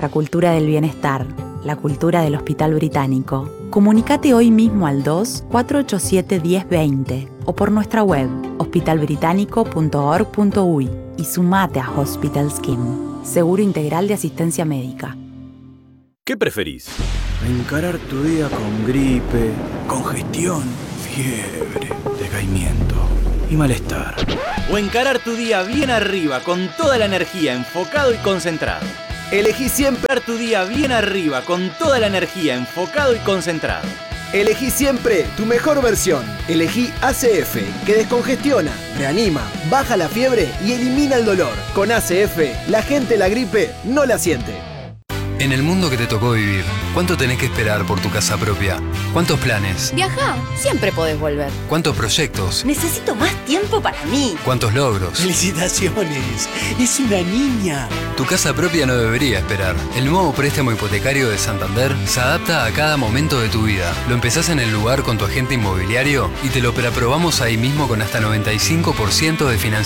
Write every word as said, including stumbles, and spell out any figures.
nuestra cultura del bienestar, la cultura del Hospital Británico, comunícate hoy mismo al dos, cuatro ocho siete, diez, veinte o por nuestra web hospital británico punto org punto uy y sumate a Hospital Scheme, seguro integral de asistencia médica. ¿Qué preferís? Encarar tu día con gripe, congestión, fiebre, decaimiento y malestar. ¿O encarar tu día bien arriba, con toda la energía, enfocado y concentrado? Elegí siempre tu día bien arriba, con toda la energía, enfocado y concentrado. Elegí siempre tu mejor versión. Elegí A C F, que descongestiona, reanima, baja la fiebre y elimina el dolor. Con A C F, la gente la gripe no la siente. En el mundo que te tocó vivir, ¿cuánto tenés que esperar por tu casa propia? ¿Cuántos planes? Viajá, siempre podés volver. ¿Cuántos proyectos? Necesito más tiempo para mí. ¿Cuántos logros? ¡Felicitaciones! ¡Es una niña! Tu casa propia no debería esperar. El nuevo préstamo hipotecario de Santander se adapta a cada momento de tu vida. Lo empezás en el lugar con tu agente inmobiliario y te lo preaprobamos ahí mismo con hasta noventa y cinco por ciento de financiación